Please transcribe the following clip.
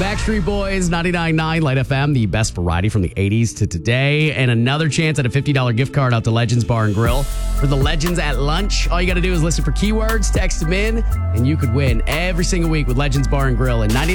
Backstreet Boys, 99.9 Light FM, the best variety from the 80s to today. And another chance at a $50 gift card out to Legends Bar and Grill for the Legends at Lunch. All you got to do is listen for keywords, text them in, and you could win every single week with Legends Bar and Grill. And